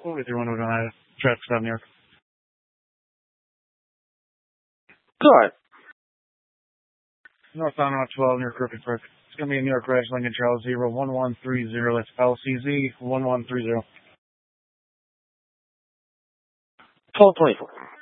with your 109 traffic stop, New York. Go ahead. Northbound Route 12 near Crooked Brook. It's going to be a New York Ridge Lincoln Trail 01130. That's LCZ 1130. 1224.